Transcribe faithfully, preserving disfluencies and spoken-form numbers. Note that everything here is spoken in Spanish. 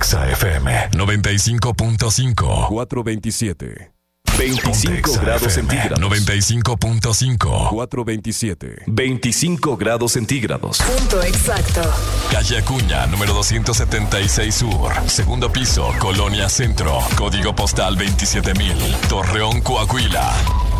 Exa F M noventa y cinco punto cinco. cuatrocientos veintisiete. veinticinco grados centígrados. noventa y cinco punto cinco. cuatrocientos veintisiete. veinticinco grados centígrados. Punto exacto. Calle Acuña, número doscientos setenta y seis Sur. Segundo piso, Colonia Centro. Código postal veintisiete mil. Torreón, Coahuila.